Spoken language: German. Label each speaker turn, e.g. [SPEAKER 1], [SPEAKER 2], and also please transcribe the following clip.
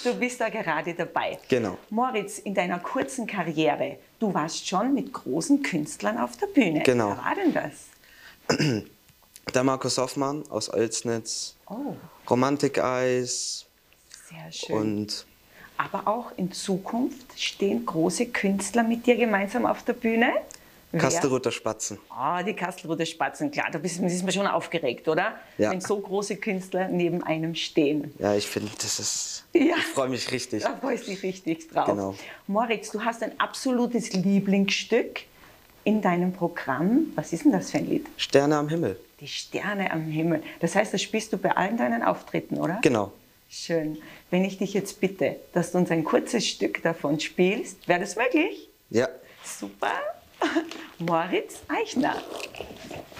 [SPEAKER 1] Du bist da gerade dabei.
[SPEAKER 2] Genau.
[SPEAKER 1] Moritz, in deiner kurzen Karriere, du warst schon mit großen Künstlern auf der Bühne.
[SPEAKER 2] Genau.
[SPEAKER 1] Wer war denn das?
[SPEAKER 2] Der Markus Hoffmann aus Oelsnitz,
[SPEAKER 1] Oh,
[SPEAKER 2] Romantik-Eis
[SPEAKER 1] sehr schön.
[SPEAKER 2] und
[SPEAKER 1] Aber auch in Zukunft stehen große Künstler mit dir gemeinsam auf der Bühne?
[SPEAKER 2] Kastelruther Spatzen.
[SPEAKER 1] Ah, die Kastelruther Spatzen, klar, da ist man schon aufgeregt, oder?
[SPEAKER 2] Ja.
[SPEAKER 1] Wenn so große Künstler neben einem stehen.
[SPEAKER 2] Ja, ich finde, das ist...
[SPEAKER 1] Ja.
[SPEAKER 2] Ich freue mich richtig.
[SPEAKER 1] Da freust du dich richtig drauf.
[SPEAKER 2] Genau.
[SPEAKER 1] Moritz, du hast ein absolutes Lieblingsstück in deinem Programm. Was ist denn das für ein Lied?
[SPEAKER 2] Sterne am Himmel.
[SPEAKER 1] Die Sterne am Himmel. Das heißt, das spielst du bei allen deinen Auftritten, oder?
[SPEAKER 2] Genau.
[SPEAKER 1] Schön. Wenn ich dich jetzt bitte, dass du uns ein kurzes Stück davon spielst, wäre das möglich?
[SPEAKER 2] Ja.
[SPEAKER 1] Super. Moritz Eichner.